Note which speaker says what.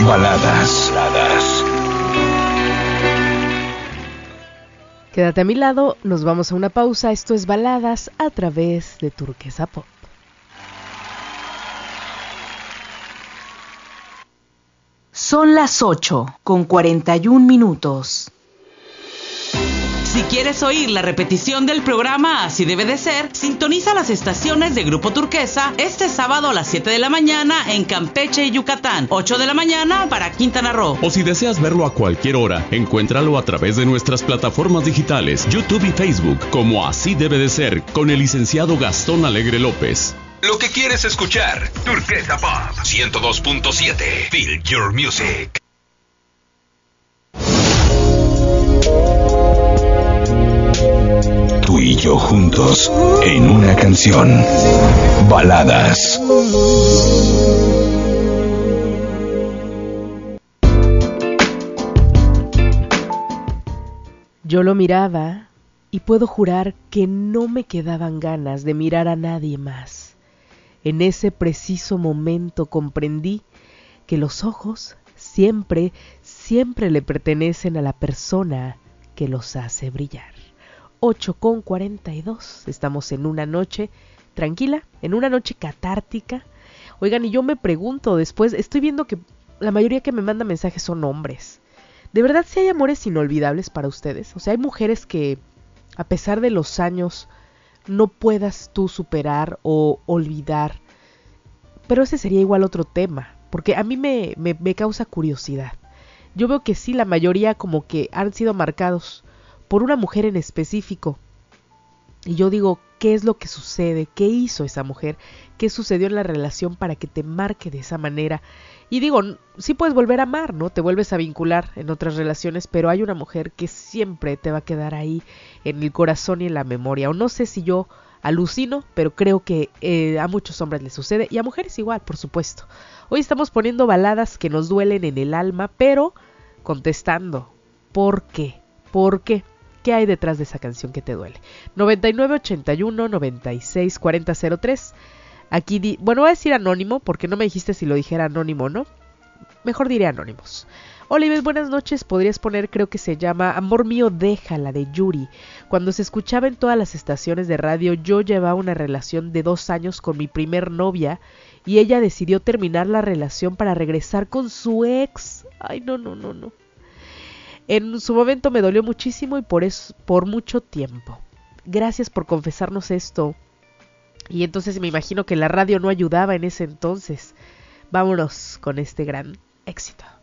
Speaker 1: Baladas.
Speaker 2: Quédate a mi lado, nos vamos a una pausa. Esto es Baladas a través de Turquesa Pop.
Speaker 3: Son las 8:41.
Speaker 4: Si quieres oír la repetición del programa Así Debe de Ser, sintoniza las estaciones de Grupo Turquesa este sábado a las 7 de la mañana en Campeche y Yucatán, 8 de la mañana para Quintana Roo.
Speaker 5: O si deseas verlo a cualquier hora, encuéntralo a través de nuestras plataformas digitales, YouTube y Facebook, como Así Debe de Ser, con el licenciado Gastón Alegre López.
Speaker 1: Lo que quieres escuchar, Turquesa Pop 102.7. Feel your music. Tú y yo juntos en una canción. Baladas.
Speaker 2: Yo lo miraba y puedo jurar que no me quedaban ganas de mirar a nadie más. En ese preciso momento comprendí que los ojos siempre le pertenecen a la persona que los hace brillar. 8:42, estamos en una noche tranquila, en una noche catártica. Oigan, y yo me pregunto después, estoy viendo que la mayoría que me manda mensajes son hombres. ¿De verdad sí hay amores inolvidables para ustedes? O sea, hay mujeres que, a pesar de los años, no puedas tú superar o olvidar. Pero ese sería igual otro tema, porque a mí me causa curiosidad. Yo veo que sí, la mayoría como que han sido marcados por una mujer en específico. Y yo digo, ¿qué es lo que sucede? ¿Qué hizo esa mujer? ¿Qué sucedió en la relación para que te marque de esa manera? Y digo, sí puedes volver a amar, ¿no? Te vuelves a vincular en otras relaciones, pero hay una mujer que siempre te va a quedar ahí en el corazón y en la memoria. O no sé si yo alucino, pero creo que a muchos hombres les sucede y a mujeres igual, por supuesto. Hoy estamos poniendo baladas que nos duelen en el alma, pero contestando, ¿por qué? ¿Por qué? ¿Qué hay detrás de esa canción que te duele? 9981-964003. Aquí bueno, voy a decir anónimo porque no me dijiste si lo dijera anónimo, ¿no? Mejor diré anónimos. Oliver, buenas noches. Podrías poner, creo que se llama Amor Mío Déjala, de Yuri. Cuando se escuchaba en todas las estaciones de radio, yo llevaba una relación de 2 años con mi primer novia y ella decidió terminar la relación para regresar con su ex. Ay, no. En su momento me dolió muchísimo y por mucho tiempo. Gracias por confesarnos esto. Y entonces me imagino que la radio no ayudaba en ese entonces. Vámonos con este gran éxito.